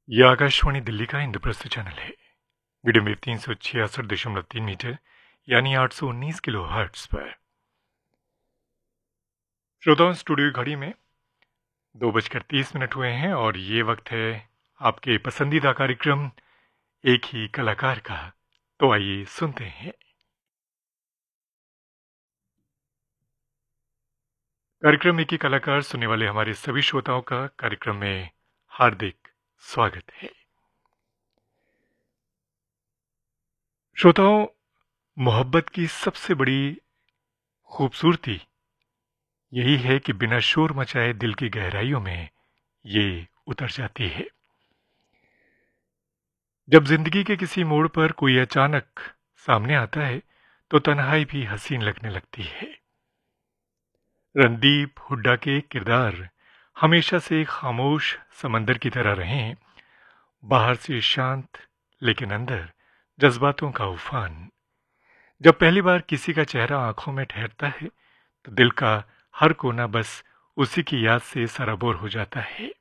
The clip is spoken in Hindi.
यह आकाशवाणी दिल्ली का इंद्रप्रस्थ चैनल है। मीडियम वेव 366.3 मीटर यानी 819 किलो हर्ट्स पर। श्रोताओं, स्टूडियो की घड़ी में 2:30 हुए हैं और ये वक्त है आपके पसंदीदा कार्यक्रम एक ही कलाकार का। तो आइए सुनते हैं। कार्यक्रम एक ही कलाकार सुनने वाले हमारे सभी श्रोताओं का कार्यक्रम में हार्दिक स्वागत है। श्रोताओं, मोहब्बत की सबसे बड़ी खूबसूरती यही है कि बिना शोर मचाए दिल की गहराइयों में ये उतर जाती है। जब जिंदगी के किसी मोड़ पर कोई अचानक सामने आता है तो तन्हाई भी हसीन लगने लगती है। रणदीप हुड्डा के किरदार हमेशा से एक खामोश समंदर की तरह रहे हैं, बाहर से शांत लेकिन अंदर जज्बातों का उफान। जब पहली बार किसी का चेहरा आंखों में ठहरता है तो दिल का हर कोना बस उसी की याद से सराबोर हो जाता है।